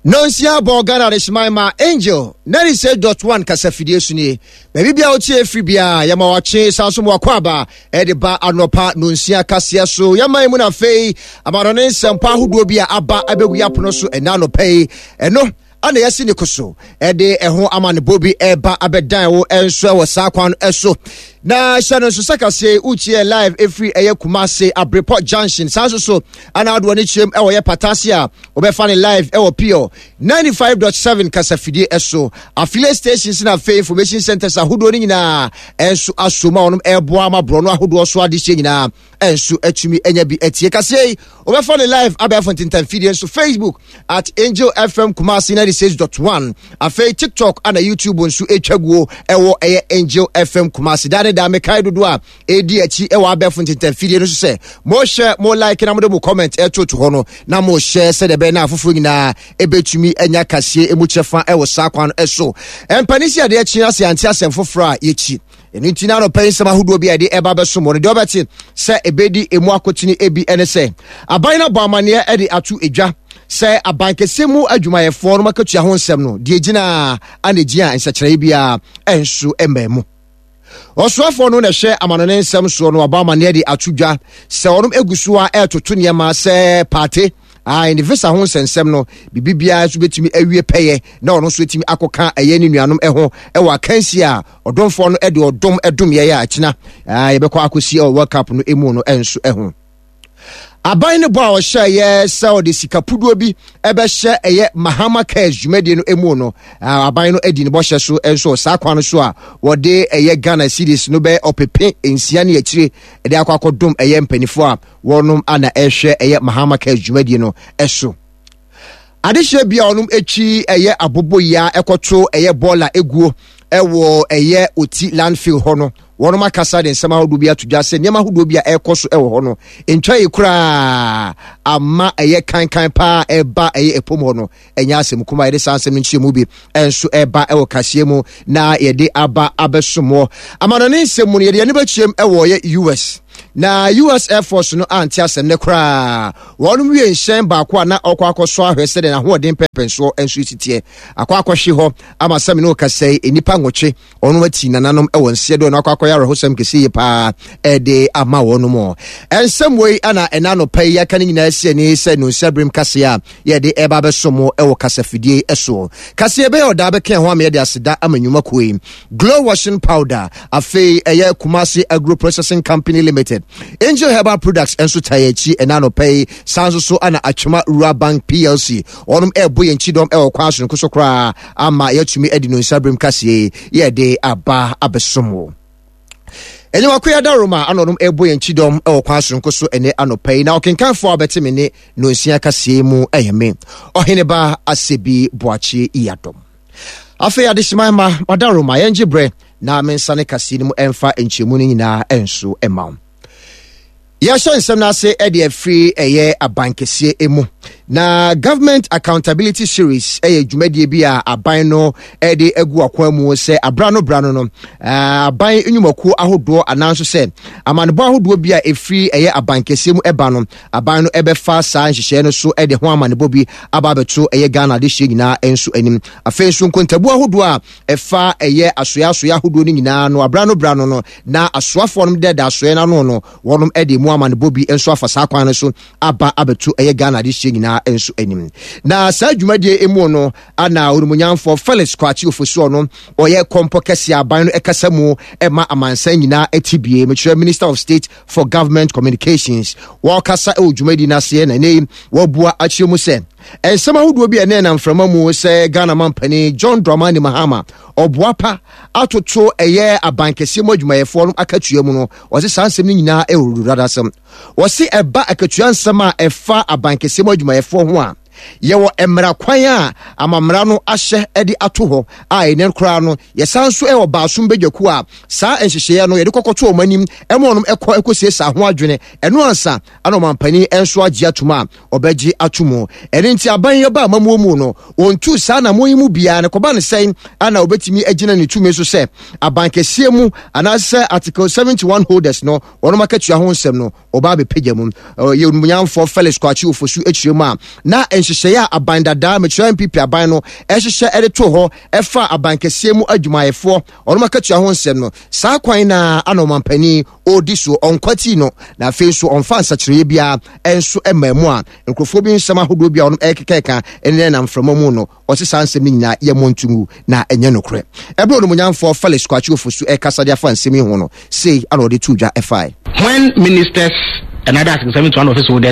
Nonsia Bogana Rishmaima Angel 96.1 Kasafidie Suni. Maybe be out here free bia Yama wache Sansum Wakwaba Ediba Anopa Nonsia Kasia so Yama Muna Fei Amarone Sampa Hudobia Abba Abeguya Pronosu and Nano Pay and no Ane yasi ni kuso ede eho amane bobi eba abedan wo enso wo sakwan eso na shanon so saka se uchi live every eye Kumase Abreport Junction sanso so ana ado ni chem e wo ye Patasia obefa ni live e wo Pio 95.7 Kasafidie eso affiliate stations na Fe Information Centers ahodo ni nyina enso asoma onum ebo amabro no ahodo so ade nyina enso atumi enya bi etie kase obefa ni live abefa tintamfidie so Facebook at Angel FM Kumase 96.1 afi TikTok ana YouTube nso etwaguo ewo eye Angel FM Kumase dane da me kai dodo a edi achi ewo abefo ntintamfidie no so se mo share mo like na mo comment etoto ho no na mo share se de be na afofo nyina ebetumi enya kase emu chefa ewo sakwan eso empanisi ade achi ase anti asemfofro a yechi enu ntina no pensama hudo bi ade eba beso mo no de obeti se ebedi emu akotini ebi ene se aban na boamane ede atu edwa se abankesemu adwumayefo no makatua ho nsem no de gina anegia nsakire bia ensu ememu Oswafo no na hye amanone nsem so no abamane de atudwa se onum egusu a etoto niema se party ni visa ho nsensem no bibibia so betimi awie peye na ono so etimi akoka aye ni nuanom eho ewa kansi a odomfo no ede odom edom ye ya akina yebekọ akosi o World Cup no emu no enso eho aban ne bo a ohye ye Saudi sikapudo bi ebe hye eye Mahama Cash dwumade no emu no aban no edi ne bo hye so enso sakwan so a wode eye Ghana series no be opepe ensia ne akire ede akwakodom eye mpanifo a wonum ana ehwe eye Mahama Cash dwumade no eso adehye bia onum echi eye aboboya ekoto eye bola eguo ewo eye oti landfill hono wono makasa de nsema hodo bia tudwa se niam hodo bia ekoso ewo hono entwa yekura ama eye kankan pa eba eye epom hono enya asem kuma yede sansem nchie mu bi enso eba ewo kashe mu na yede aba abesomo amanone nsem mu yede ne bachiem ewo ye US na US Air Force no anti asem ne kura wono wie nhyen ba kwa na okwa akoso ahwese de na hoden pepenso enso titie akwa akohwe ho ama sami no kasai enipa nwoche ono ati nananom ewo nsie do na akwa ya rohosem kesi pa ede ama wono mo ensem wei ana enano pai ya kan nyina asie ni se no sabrim kase a ye de eba besomo ewo kasafidie eso kase be oda be kan ho am ye de aseda amanyuma koyi Glow washing powder afi eye Kumase Agro Processing Company Limited Angel Herbal Products enso tayechi enano pai sanso so ana Achuma Rural Bank PLC onum ebo yenchidom ewo kwaso nkoso kra ama yatumi edi no sabrim kase ye de aba abesomo Enye wakoya daroma anonom ebo yenchidom ewo kwaso nkoso ene anopai na okenkanfo abetime ne no nsia kase mu eyeme oheneba asebi boachi iyadom afi adishima madaroma yenjibre na mensane kase mu emfa enchemu ni nyina enso emaw Yasha nsem na se ede free eye abankese emu na Government Accountability Series eye dwumadie bi a aban no ede egu akwa mu se abrano no aban enyumaku ahodo ananso se amanebo ahodo bi a efri eye abankese mu eba no aban no ebefa saa nhihye no so ede ho amanebo bi aba beto eye Ghana de hye nyina enso anim afenso nkontabu ahodo a efa eye asoya ahodo ni nyina no abrano no na asoafo no de asoya na no wonum ede Muhammad Bobi enso afasa kwan so aba abetu eye Ghana de hye nyina enso anim na saa dwumadie emu no ana orumunyamfo Felix Kwachi ofosuo no oye kompo kese aban no ekasa mu ema amansan nyina etibie metre Minister of State for Government Communications wa kasa e dwumadi na se na nei wo bua achiemu se ensema hodo bi ene na mframa mu se Ghana mampani John Dramani Mahama oboapa atoto eye abankese mu adwumayefo no akatua mu no wose sansem nyina e wurudadasem wose eba akatua nsema efa abankese mu adwumayefo ho a yewo emra kwan a amamra no ahye edi ato ho a ene kra no yesanso e obasum bedwaku a saa enhyehye no yede kokoto omanim emonom ekosie sa ho adwene eno ansa anomampani enso agye atuma obeji atumo ene nti aban ye ba mamuomu no ontu saa na moyimu bia ne koba ne sen ana obetimi agina ne tume so se abankesie mu anase article 71 holders no wono makatua ho nsem no oba be pagya mu ye munyamfo Felix Kwachi ofosu echiremu a na nhyehyɛ aban dada metwa MPP aban no ɛhyehyɛ ɛde to hɔ ɛfa aban kɛseɛ mu adwumayɛfoɔ ɔno makatua ho nsɛm no saa kwan na anomampani odi so onkwati no na afei so onfa nsakyerɛ bia enso emamu a nkrofo bi nsɛm ahodo bia ɔno ɛkekeka ene na mframa mu no ɔse saa nsɛm ni nyina yɛ montumu na enye nokorɛ ɛbro no munyamfo Felix Kwachi Ofosu ɛkasa de afa nsɛm yi ho no sei anode tuja FI when ministers and other 71 office holders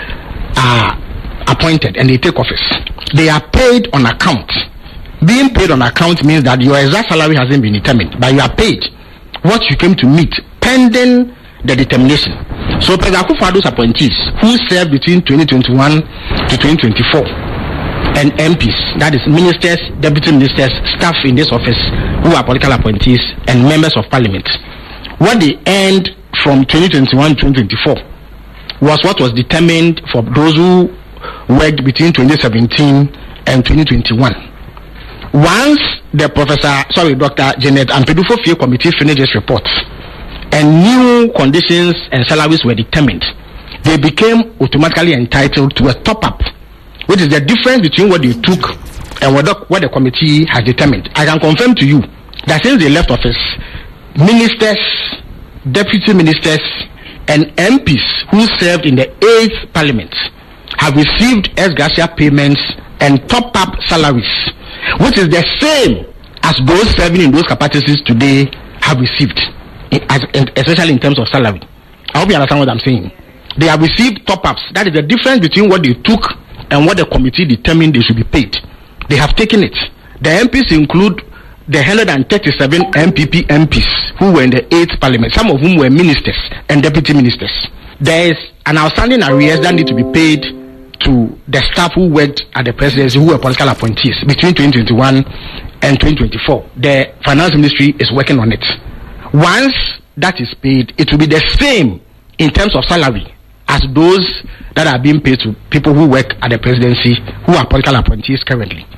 are appointed and they take office, they are paid on account. Being paid on account means that your exact salary hasn't been determined, but you are paid what you came to meet pending the determination. So President Akufo-Addo's appointees who served between 2021 to 2024 and MPs, that is ministers, deputy ministers, staff in this office who are political appointees and members of parliament, what they earned from 2021 to 2024 was what was determined for those who worked between 2017 and 2021. Once the Dr. Janet Ampedufo-Fie committee finished its report and new conditions and salaries were determined, they became automatically entitled to a top-up, which is the difference between what they took and what the committee has determined. I can confirm to you that since they left office, ministers, deputy ministers, and MPs who served in the 8th Parliament have received ex-gratia payments and top-up salaries, which is the same as those serving in those capacities today have received, especially in terms of salary. I hope you understand what I'm saying. They have received top-ups. That is the difference between what they took and what the committee determined they should be paid. They have taken it. The MPs include the 137 MPP MPs who were in the 8th Parliament, some of whom were ministers and deputy ministers. There is an outstanding arrears that need to be paid to the staff who worked at the presidency, who were political appointees between 2021 and 2024. The finance ministry is working on it. Once that is paid, it will be the same in terms of salary as those that are being paid to people who work at the presidency, who are political appointees currently.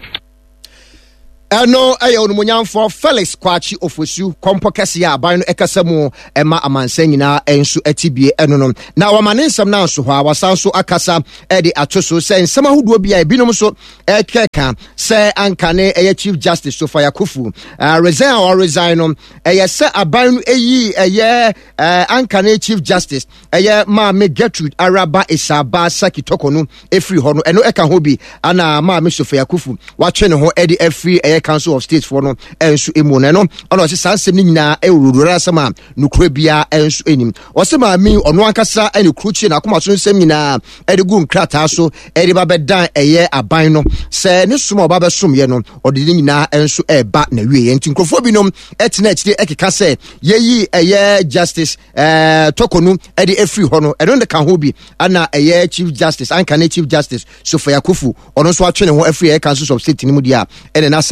Eno ayo numunyamfo Felix Kwachi Ofosu kompo kese ya aban no ekasa mu ema amansan nyina enso atibie eno no na wamane nsam na so ho awasan so akasa de atoso se nsam ahodo bia ebinom so ekeka se ankane eye Chief Justice Sofa Yakufu resign no eye se aban no eyi eye ankane Chief Justice eye Maame Gertrude Araba Isaba Sakitoko no efri ho no eno eka ho bi ana Maame Sofa Yakufu wa twe ne ho edi efri Council of State for no ensu emu no ono se sansem ni nyina ewurura asama nukure bia ensu enim osema mi ono ankasa ene kruchi na akoma so nsem nyina edegu nkrata so ede ba bedan eye aban no se ne suma oba besom ye no ode ni nyina ensu eba na wie enti nkrofo binom etena ekide ekeka se yeyi eye Justice Tokonu ede efri ho no eno de ka ho bi ana eye Chief Justice ankane Chief Justice Sofa Yakufu ono so atwe ne ho efri eye Council of State ni mu dia ene na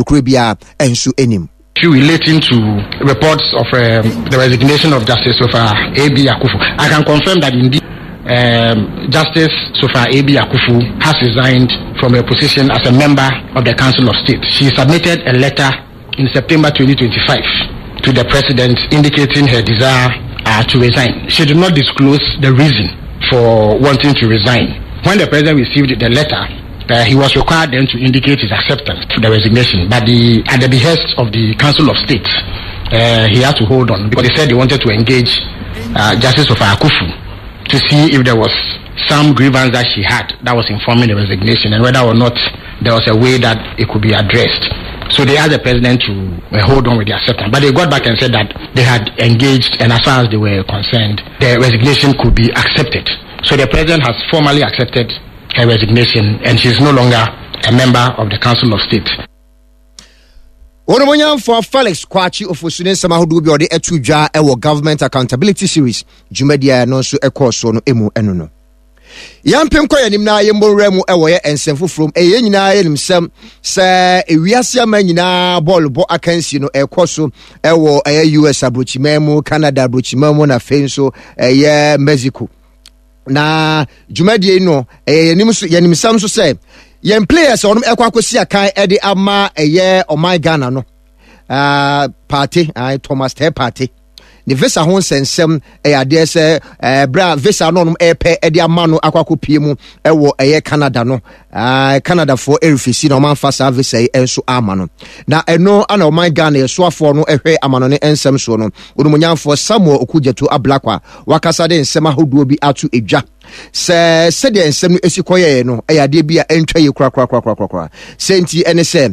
relating to reports of the resignation of Justice Sofa A.B. Akufu, I can confirm that indeed Justice Sofa A.B. Akufu has resigned from her position as a member of the Council of State. She submitted a letter in September 2025 to the President indicating her desire to resign. She did not disclose the reason for wanting to resign. When the President received the letter, he was required then to indicate his acceptance to the resignation, but at the behest of the Council of State, he had to hold on because they said they wanted to engage Justice Sofa Akufu to see if there was some grievance that she had that was informing the resignation and whether or not there was a way that it could be addressed. So they asked the President to hold on with the acceptance, but they got back and said that they had engaged, and as far as they were concerned, the resignation could be accepted. So the President has formally accepted her resignation, and she is no longer a member of the Council of State. Onomonyam for Felix Kwachi Ofosu nsama hodo bi ode etudwa ewo Government Accountability Series jumadia no so ekoso no emu eno no yampem kwa yanim na yemborra mu ewo ye ensemfo from eye nyina yenim sem se ewiase ama nyina ball bo akansi no ekoso ewo eye US abrochimemu Canada abrochimemu na fenso eye Mexico na jumadie no yenim sam so say yen players onum ekwa akosi akan ede ama eye Omai Ghana no party Thomas Tay party ne visa ho nsensem ade se bra visa no nom epe ede ama no akwako pie mu ewo Canada no Canada for erifisi no man fasa visa enso ama no na eno ana oman Ghana yesoafo no ehwe amano ne ensem so no onumunyamfo Samuel Okudzeto Ablakwa wakasa de nsem ahoduo bi atu edwa se de ensem no esikoye no ade bia entwa ye kra senti ene se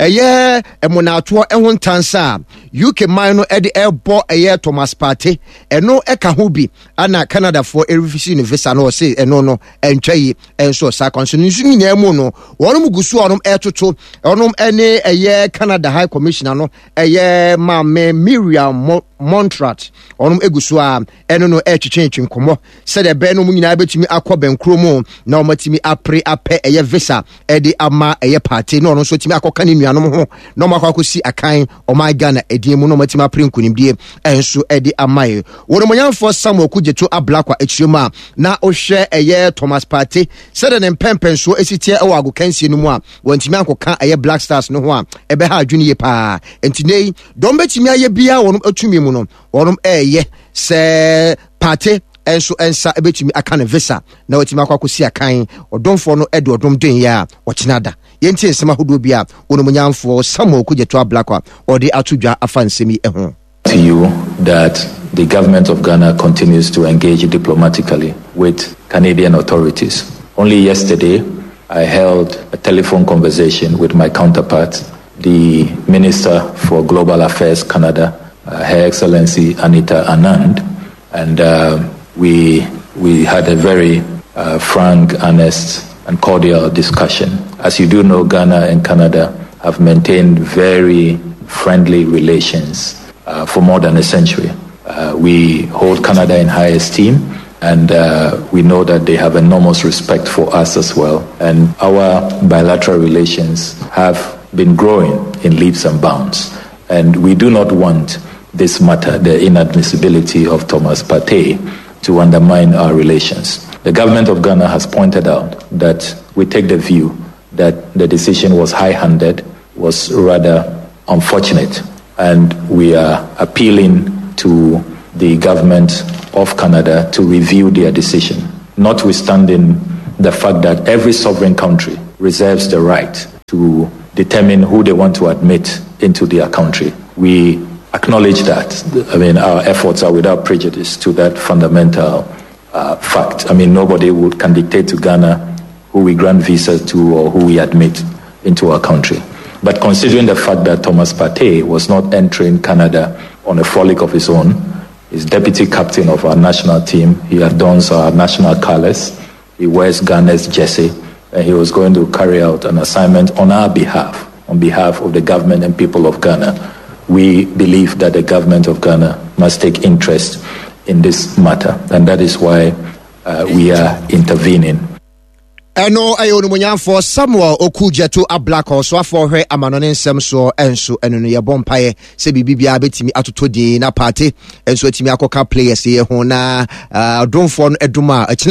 emunato ehun ntansa UK man no ede ebo Thomas Partey eno eka ho bi ana Canada for erifisi visa no se eno no entwa ye enso sa konso nsu nyina mu no wonum gusu onum etoto onum ene Canada High Commissioner no Mame Miriam Montrat onum egusu a eno no etwetwe nkomo se de be no mu nyina betumi akọ benkro mu na omatimi apre ape visa ede ama Partey no so timi akọka ne nuanom ho na omakwakosi akan oman Ghana edi mu no omatimi apre nkunimdie enso ede ama ye wonumonyamfo Samuel Okudzeto Ablakwa echioma na ohwe Thomas Partey se de ne mpempenso esitie ewa agokansie no mu a wantimi akoka Black Stars no ho a ebe ha adwene ye pa entinei dom betimi aye bia wonum atumi mu no wonum se Partey enso ensa ebetumi aka ne visa na watimi akwakosi akan odomfo no ede odom den ya ochinada yenti ensema hodo bia wonumunyamfo Samuel Okudzeto Ablakwa ode atudwa afansemi eho. To you that the government of Ghana continues to engage diplomatically with Canadian authorities. Only yesterday I held a telephone conversation with my counterpart, the Minister for Global Affairs Canada, Her Excellency Anita Anand, and we had a very frank, honest, and cordial discussion. As you do know, Ghana and Canada have maintained very friendly relations for more than a century. We hold Canada in high esteem, and we know that they have enormous respect for us as well. And our bilateral relations have been growing in leaps and bounds. And we do not want this matter, the inadmissibility of Thomas Partey, to undermine our relations. The government of Ghana has pointed out that we take the view that the decision was high-handed, was rather unfortunate, and we are appealing to the government of Canada to review their decision, notwithstanding the fact that every sovereign country reserves the right to determine who they want to admit into their country. We acknowledge that. Our efforts are without prejudice to that fundamental fact. Nobody can dictate to Ghana who we grant visas to or who we admit into our country. But considering the fact that Thomas Partey was not entering Canada on a frolic of his own, he's deputy captain of our national team, he adorns our national colors, he wears Ghana's jersey, and he was going to carry out an assignment on our behalf, on behalf of the government and people of Ghana. We believe that the government of Ghana must take interest in this matter, and that is why we are intervening. Eno ayonumunyamfo Samuel Okudzeto Ablakwa so afọhwe amanone nsem so enso eno no yebọ mpaye se bibia betimi atotodi na party enso atimi akoka players ye ho na donfo no eduma